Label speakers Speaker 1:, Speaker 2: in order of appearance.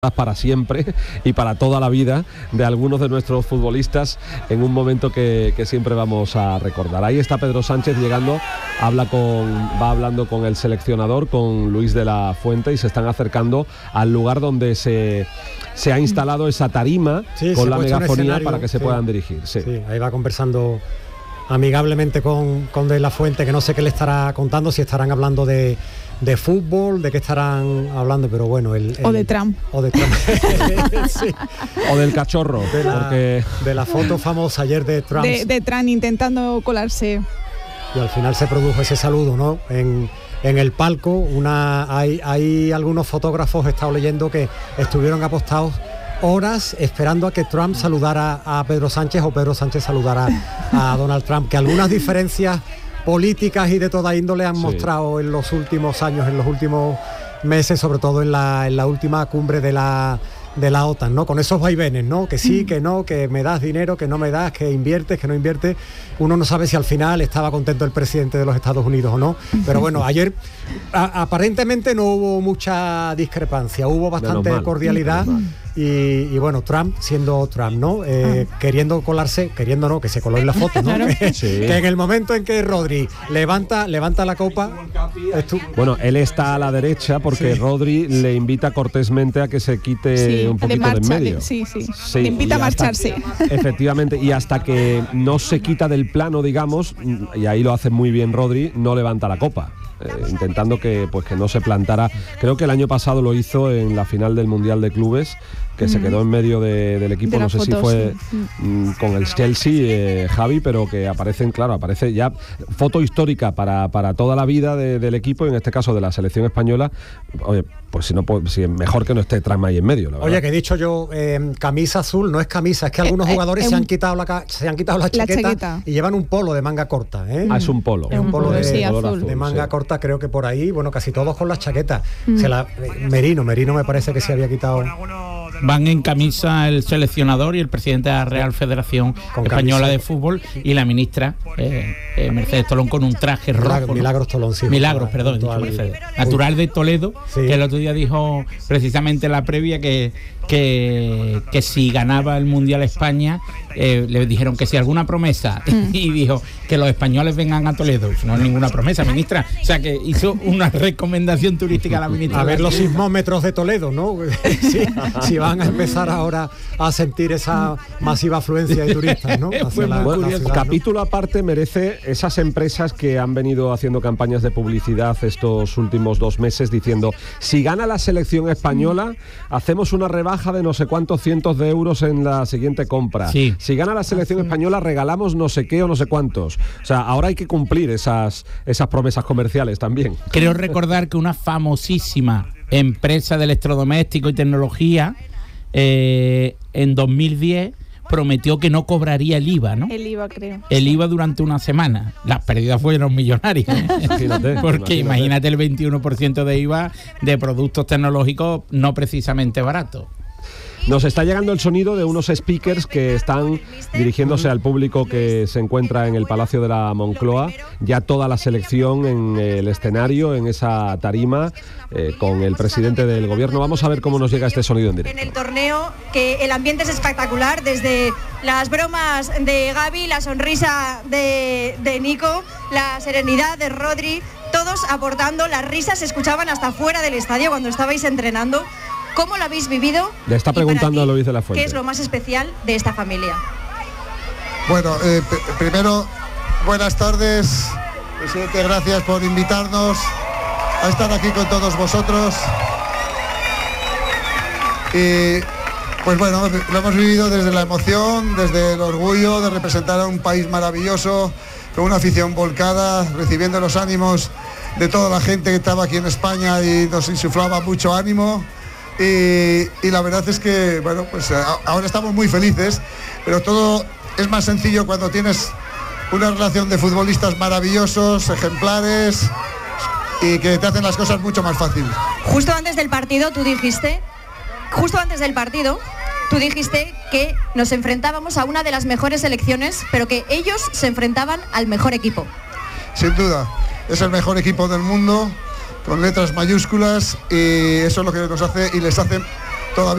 Speaker 1: para siempre y para toda la vida de algunos de nuestros futbolistas en un momento que siempre vamos a recordar. Ahí está Pedro Sánchez llegando, va hablando con el seleccionador, con Luis de la Fuente, y se están acercando al lugar donde se ha instalado esa tarima con la megafonía para que se puedan dirigir. Sí,
Speaker 2: ahí va conversando amigablemente con de la Fuente, que no sé qué le estará contando, si estarán hablando de fútbol, de qué estarán hablando, pero bueno,
Speaker 3: o de Trump.
Speaker 2: O de Trump. Sí.
Speaker 1: O del cachorro.
Speaker 2: De la foto famosa ayer de Trump.
Speaker 3: De Trump intentando colarse.
Speaker 2: Y al final se produjo ese saludo, ¿no? En el palco, hay algunos fotógrafos, he estado leyendo, que estuvieron apostados horas esperando a que Trump saludara a Pedro Sánchez o Pedro Sánchez saludara a Donald Trump, que algunas diferencias políticas y de toda índole han mostrado en los últimos años, en los últimos meses, sobre todo en la última cumbre de la OTAN, ¿no? Con esos vaivenes, ¿no? Que sí, que no, que me das dinero, que no me das, que inviertes, que no inviertes. Uno no sabe si al final estaba contento el presidente de los Estados Unidos o no. Pero bueno, ayer aparentemente no hubo mucha discrepancia, hubo bastante cordialidad. Y bueno, Trump siendo Trump, ¿no? Queriendo colarse, queriendo no, que se coló en la foto, ¿no? Que en el momento en que Rodri levanta la copa.
Speaker 1: Bueno, él está a la derecha porque Rodri le invita cortésmente a que se quite un poquito de en medio.
Speaker 3: Le invita a marcharse.
Speaker 1: Efectivamente, y hasta que no se quita del plano, digamos, y ahí lo hace muy bien Rodri, no levanta la copa. Intentando que no se plantara. Creo que el año pasado lo hizo en la final del Mundial de Clubes, que se quedó en medio del equipo, no sé si fue con el Chelsea, Javi, pero que aparece ya foto histórica para toda la vida del equipo, y en este caso de la selección española. Oye, pues si es mejor que no esté Trump ahí en medio, la verdad.
Speaker 2: Oye, que he dicho yo, camisa azul, no es camisa, es que algunos jugadores se han quitado la chaqueta y llevan un polo de manga corta, ¿eh?
Speaker 1: Es un polo.
Speaker 2: Es un polo de
Speaker 3: azul.
Speaker 2: De manga corta, creo que por ahí, bueno, casi todos con las chaquetas. Merino me parece que se había quitado.
Speaker 4: Van en camisa el seleccionador y el presidente de la Real Federación Española de Fútbol, y la ministra Mercedes Tolón con un traje rojo.
Speaker 2: Milagros Tolón, sí.
Speaker 4: Milagros, perdón, dicho Mercedes. Natural de Toledo, que el otro día dijo precisamente en la previa que si ganaba el Mundial España, le dijeron que si alguna promesa, y dijo que los españoles vengan a Toledo. No es ninguna promesa, ministra. O sea, que hizo una recomendación turística a la ministra.
Speaker 2: A ver los sismómetros de Toledo, ¿no? Si van a empezar ahora a sentir esa masiva afluencia de turistas, ¿no?
Speaker 1: Capítulo aparte merece esas empresas que han venido haciendo campañas de publicidad estos últimos 2 meses diciendo: si gana la selección española, hacemos una rebaja de no sé cuántos cientos de euros en la siguiente compra. Si gana la selección española, regalamos no sé qué o no sé cuántos. O sea, ahora hay que cumplir esas promesas comerciales también.
Speaker 4: Creo recordar que una famosísima empresa de electrodomésticos y tecnología en 2010 prometió que no cobraría el IVA, ¿no?
Speaker 3: El IVA, creo.
Speaker 4: El IVA durante una semana. Las pérdidas fueron millonarias. Porque imagínate el 21% de IVA de productos tecnológicos no precisamente baratos.
Speaker 1: Nos está llegando el sonido de unos speakers que están dirigiéndose al público que se encuentra en el Palacio de la Moncloa. Ya toda la selección en el escenario, en esa tarima, con el presidente del gobierno. Vamos a ver cómo nos llega este sonido en directo.
Speaker 5: En el torneo, que el ambiente es espectacular, desde las bromas de Gavi, la sonrisa de Nico, la serenidad de Rodri, todos aportando. Las risas se escuchaban hasta fuera del estadio cuando estabais entrenando. ¿Cómo lo habéis vivido?
Speaker 1: Le está preguntando a Luis de la Fuente.
Speaker 5: ¿Qué es lo más especial de esta familia?
Speaker 6: Bueno, primero, buenas tardes, presidente, gracias por invitarnos a estar aquí con todos vosotros. Y pues bueno, lo hemos vivido desde la emoción, desde el orgullo de representar a un país maravilloso, con una afición volcada, recibiendo los ánimos de toda la gente que estaba aquí en España y nos insuflaba mucho ánimo. Y la verdad es que, bueno, pues ahora estamos muy felices, pero todo es más sencillo cuando tienes una relación de futbolistas maravillosos, ejemplares, y que te hacen las cosas mucho más fáciles.
Speaker 5: Justo antes del partido tú dijiste que nos enfrentábamos a una de las mejores selecciones, pero que ellos se enfrentaban al mejor equipo.
Speaker 6: Sin duda, es el mejor equipo del mundo, con letras mayúsculas, y eso es lo que nos hace y les hace todavía